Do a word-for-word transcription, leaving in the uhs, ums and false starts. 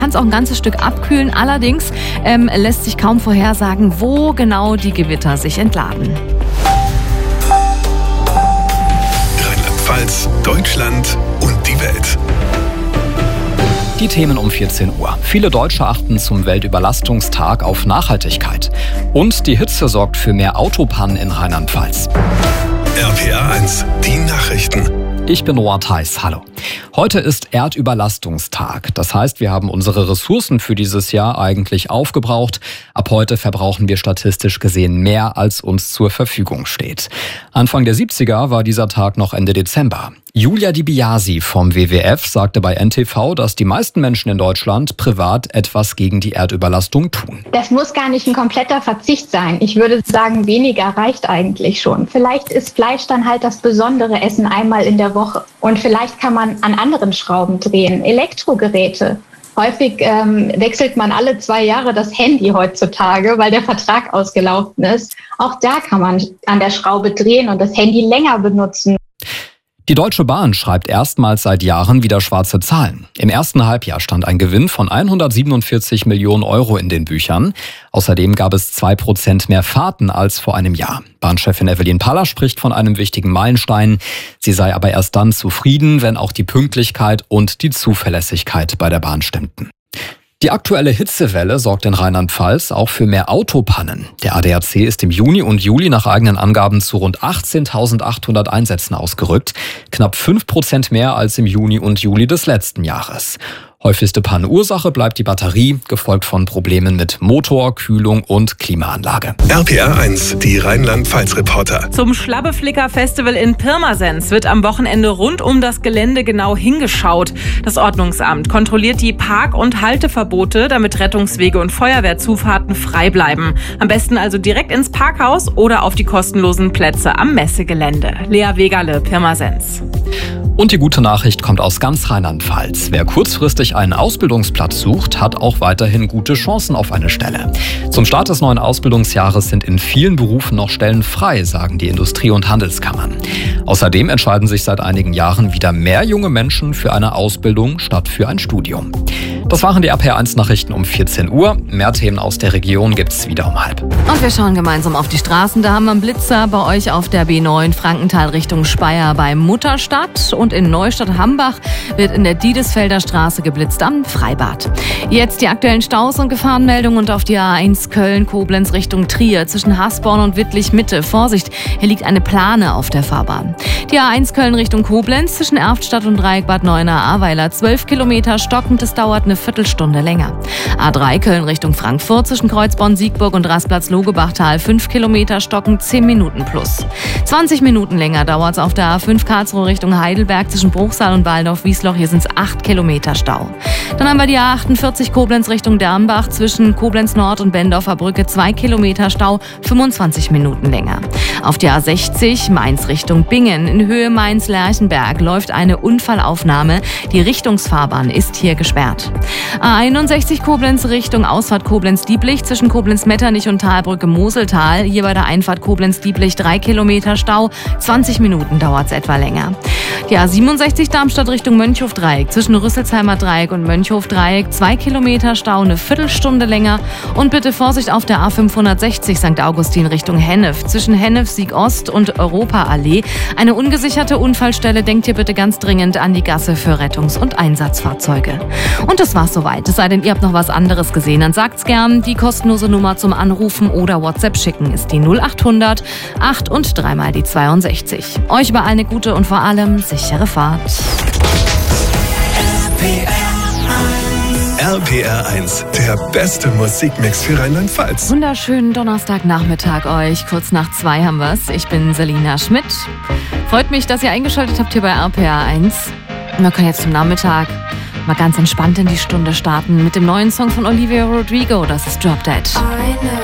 Kann es auch ein ganzes Stück abkühlen. Allerdings ähm, lässt sich kaum vorhersagen, wo genau die Gewitter sich entladen. Rheinland-Pfalz, Deutschland und die Welt. Die Themen um vierzehn Uhr. Viele Deutsche achten zum Weltüberlastungstag auf Nachhaltigkeit. Und die Hitze sorgt für mehr Autopannen in Rheinland-Pfalz. R P R eins, die Nachrichten. Ich bin Noah Theis, hallo. Heute ist Erdüberlastungstag. Das heißt, wir haben unsere Ressourcen für dieses Jahr eigentlich aufgebraucht. Ab heute verbrauchen wir statistisch gesehen mehr, als uns zur Verfügung steht. Anfang der siebziger war dieser Tag noch Ende Dezember. Julia Di Biasi vom W W F sagte bei N T V, dass die meisten Menschen in Deutschland privat etwas gegen die Erdüberlastung tun. Das muss gar nicht ein kompletter Verzicht sein. Ich würde sagen, weniger reicht eigentlich schon. Vielleicht ist Fleisch dann halt das besondere Essen einmal in der Woche. Und vielleicht kann man an anderen Schrauben drehen. Elektrogeräte. Häufig ähm, wechselt man alle zwei Jahre das Handy heutzutage, weil der Vertrag ausgelaufen ist. Auch da kann man an der Schraube drehen und das Handy länger benutzen. Die Deutsche Bahn schreibt erstmals seit Jahren wieder schwarze Zahlen. Im ersten Halbjahr stand ein Gewinn von hundertsiebenundvierzig Millionen Euro in den Büchern. Außerdem gab es zwei Prozent mehr Fahrten als vor einem Jahr. Bahnchefin Evelyn Paller spricht von einem wichtigen Meilenstein. Sie sei aber erst dann zufrieden, wenn auch die Pünktlichkeit und die Zuverlässigkeit bei der Bahn stimmten. Die aktuelle Hitzewelle sorgt in Rheinland-Pfalz auch für mehr Autopannen. Der A D A C ist im Juni und Juli nach eigenen Angaben zu rund achtzehntausendachthundert Einsätzen ausgerückt. Knapp fünf Prozent mehr als im Juni und Juli des letzten Jahres. Häufigste Pannenursache bleibt die Batterie, gefolgt von Problemen mit Motor, Kühlung und Klimaanlage. R P R eins, die Rheinland-Pfalz-Reporter. Zum Schlabbeflicker-Festival in Pirmasens wird am Wochenende rund um das Gelände genau hingeschaut. Das Ordnungsamt kontrolliert die Park- und Halteverbote, damit Rettungswege und Feuerwehrzufahrten frei bleiben. Am besten also direkt ins Parkhaus oder auf die kostenlosen Plätze am Messegelände. Lea Wegerle, Pirmasens. Und die gute Nachricht kommt aus ganz Rheinland-Pfalz. Wer kurzfristig einen Ausbildungsplatz sucht, hat auch weiterhin gute Chancen auf eine Stelle. Zum Start des neuen Ausbildungsjahres sind in vielen Berufen noch Stellen frei, sagen die Industrie- und Handelskammern. Außerdem entscheiden sich seit einigen Jahren wieder mehr junge Menschen für eine Ausbildung statt für ein Studium. Das waren die R P R eins Nachrichten um vierzehn Uhr. Mehr Themen aus der Region gibt's wieder um halb. Und wir schauen gemeinsam auf die Straßen. Da haben wir einen Blitzer bei euch auf der B neun Frankenthal Richtung Speyer bei Mutterstadt. Und in Neustadt-Hambach wird in der Diedesfelder Straße geblitzt am Freibad. Jetzt die aktuellen Staus und Gefahrenmeldungen und auf die A eins Köln-Koblenz Richtung Trier zwischen Hasborn und Wittlich-Mitte. Vorsicht, hier liegt eine Plane auf der Fahrbahn. Die A eins Köln Richtung Koblenz zwischen Erftstadt und Dreieck Bad Neuenahr-Ahrweiler. zwölf Kilometer stockend, es dauert eine Viertelstunde länger. A drei Köln Richtung Frankfurt zwischen Kreuzborn-Siegburg und Rastplatz-Logebachtal. fünf Kilometer stockend, zehn Minuten plus. zwanzig Minuten länger dauert es auf der A fünf Karlsruhe Richtung Heidelberg zwischen Bruchsal und Waldorf-Wiesloch. Hier sind es acht Kilometer Stau. Dann haben wir die A achtundvierzig Koblenz Richtung Dernbach zwischen Koblenz Nord und Bendorfer Brücke. zwei Kilometer Stau, fünfundzwanzig Minuten länger. Auf die A sechzig Mainz Richtung Bingen in Höhe Mainz-Lerchenberg läuft eine Unfallaufnahme. Die Richtungsfahrbahn ist hier gesperrt. A einundsechzig Koblenz Richtung Ausfahrt Koblenz-Dieblich zwischen Koblenz-Metternich und Talbrücke Moseltal. Hier bei der Einfahrt Koblenz-Dieblich drei Kilometer Stau, zwanzig Minuten dauert es etwa länger. Die A siebenundsechzig Darmstadt Richtung Mönchhof-Dreieck zwischen Rüsselsheimer Dreieck und Mönchhof-Dreieck zwei Kilometer Stau, eine Viertelstunde länger. Und bitte Vorsicht auf der A fünfhundertsechzig Sankt Augustin Richtung Hennef zwischen Hennef Sieg-Ost und Europaallee. Eine ungesicherte Unfallstelle, denkt ihr bitte ganz dringend an die Gasse für Rettungs- und Einsatzfahrzeuge. Und das war's soweit. Es sei denn, ihr habt noch was anderes gesehen, dann sagt's gern. Die kostenlose Nummer zum Anrufen oder WhatsApp schicken ist die null achthundert acht und dreimal die zweiundsechzig. Euch überall eine gute und vor allem sichere Fahrt. R P R eins, der beste Musikmix für Rheinland-Pfalz. Wunderschönen Donnerstagnachmittag euch. Kurz nach zwei haben wir's. Ich bin Selina Schmidt. Freut mich, dass ihr eingeschaltet habt hier bei R P R eins. Und wir können jetzt zum Nachmittag mal ganz entspannt in die Stunde starten mit dem neuen Song von Olivia Rodrigo. Das ist Drop Dead.